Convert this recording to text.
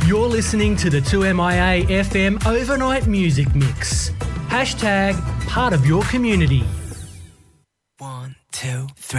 You're listening to the 2MIA FM Overnight Music Mix. Hashtag part of your community. 1, 2, 3.